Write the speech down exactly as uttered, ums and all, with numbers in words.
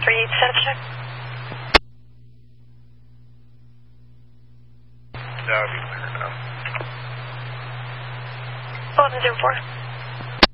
three eight, status check. That would be clear enough. eleven zero four.